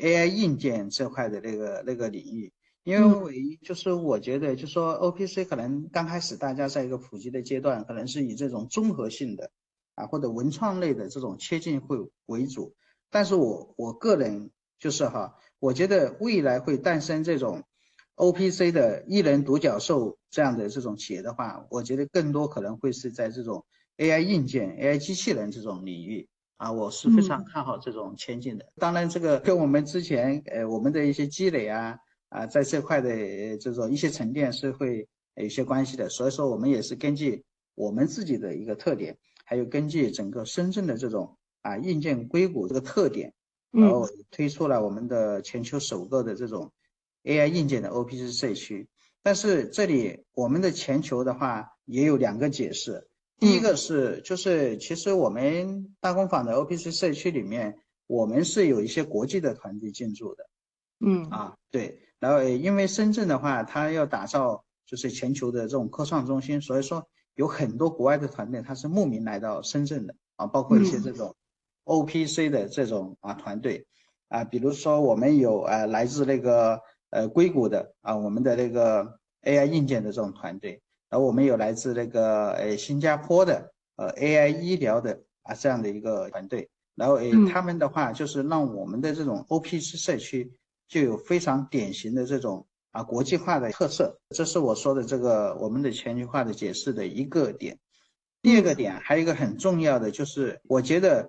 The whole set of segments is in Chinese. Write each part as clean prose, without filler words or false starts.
AI 硬件这块的那个领域。因为就是我觉得就是说 OPC 可能刚开始大家在一个普及的阶段，可能是以这种综合性的或者文创类的这种切进会为主，但是我个人就是我觉得未来会诞生这种 OPC 的一人独角兽这样的这种企业的话，我觉得更多可能会是在这种 AI 硬件、AI 机器人这种领域。我是非常看好这种前景的。当然，这个跟我们之前我们的一些积累在这块的这种一些沉淀是会有些关系的。所以说，我们也是根据我们自己的一个特点，还有根据整个深圳的这种硬件硅谷这个特点，然后推出了我们的全球首个的这种 AI 硬件的 OPC 社区。但是这里我们的全球的话也有两个解释。第一个是就是其实我们大工坊的 OPC 社区里面，我们是有一些国际的团队进驻的。对，然后因为深圳的话，它要打造就是全球的这种科创中心，所以说有很多国外的团队，它是慕名来到深圳的包括一些这种 OPC 的这种团队比如说我们有来自那个硅谷的我们的那个 AI 硬件的这种团队，然后我们有来自那个新加坡的AI 医疗的这样的一个团队，然后他们的话就是让我们的这种 OPC 社区就有非常典型的这种国际化的特色，这是我说的这个我们的全球化的解释的一个点。第二个点还有一个很重要的就是我觉得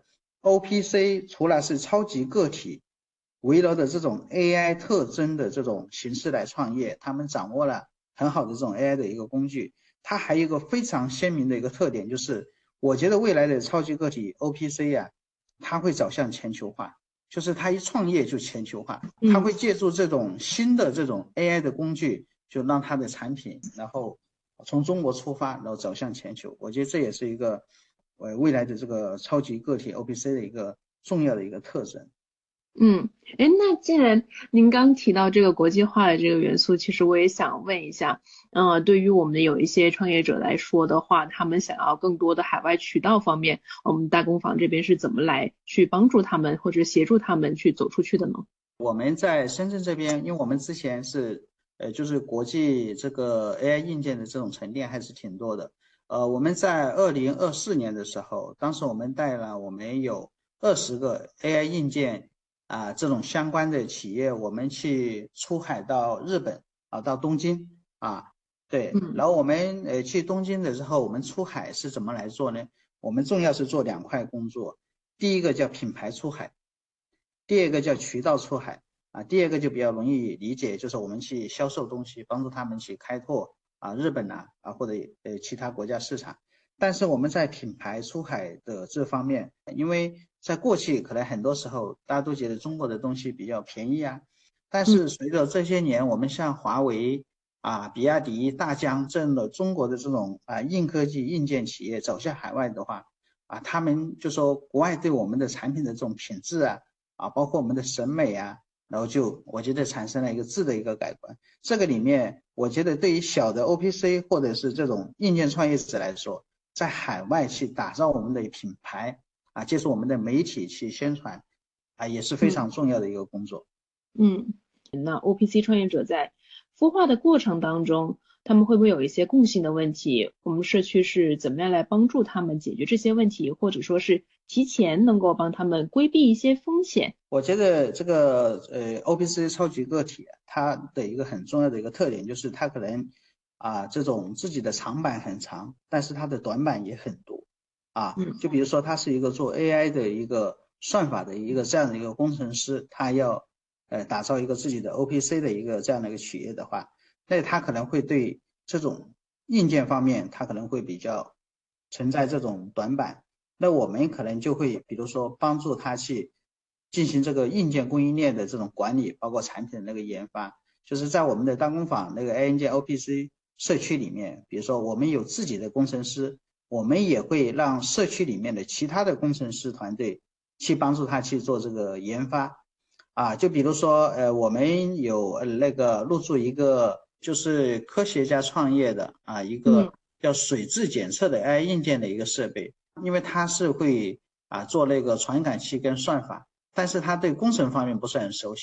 OPC 除了是超级个体围绕着这种 AI 特征的这种形式来创业，他们掌握了很好的这种 AI 的一个工具，它还有一个非常鲜明的一个特点，就是我觉得未来的超级个体 OPC 它会走向全球化，就是它一创业就全球化，它会借助这种新的这种 AI 的工具，就让它的产品然后从中国出发，然后走向全球。我觉得这也是一个未来的这个超级个体 OPC 的一个重要的一个特征。 那既然您刚提到这个国际化的这个元素，其实我也想问一下，对于我们的有一些创业者来说的话，他们想要更多的海外渠道方面，我们大工坊这边是怎么来去帮助他们或者协助他们去走出去的呢？ 我们在深圳这边，因为我们之前是就是国际这个 AI 硬件的这种沉淀还是挺多的。我们在2024年的时候，当时我们带了我们有20个 AI 硬件这种相关的企业，我们去出海到日本到东京对，然后我们去东京的时候，我们出海是怎么来做呢？我们重要是做2块工作，第一个叫品牌出海。第二个叫渠道出海第二个就比较容易理解，就是我们去销售东西，帮助他们去开拓日本或者其他国家市场。但是我们在品牌出海的这方面，因为在过去可能很多时候大家都觉得中国的东西比较便宜但是随着这些年我们像华为比亚迪、大疆这样的中国的这种硬科技硬件企业走向海外的话他们就说国外对我们的产品的这种品质包括我们的审美然后就我觉得产生了一个质的一个改观。这个里面我觉得对于小的 OPC 或者是这种硬件创业者来说，在海外去打造我们的品牌接受我们的媒体去宣传也是非常重要的一个工作。 那 OPC 创业者在孵化的过程当中，他们会不会有一些共性的问题？我们社区是怎么样来帮助他们解决这些问题，或者说是提前能够帮他们规避一些风险？ 我觉得这个OPC 超级个体它的一个很重要的一个特点就是它可能这种自己的长板很长，但是它的短板也很多就比如说他是一个做 AI 的一个算法的一个这样的一个工程师，他要打造一个自己的 OPC 的一个这样的一个企业的话，那他可能会对这种硬件方面他可能会比较存在这种短板。那我们可能就会比如说帮助他去进行这个硬件供应链的这种管理，包括产品的那个研发，就是在我们的大工坊那个 AI 硬件 OPC 社区里面，比如说我们有自己的工程师，我们也会让社区里面的其他的工程师团队去帮助他去做这个研发就比如说我们有那个入驻一个就是科学家创业的一个叫水质检测的 AI 硬件的一个设备，因为它是会做那个传感器跟算法，但是他对工程方面不是很熟悉。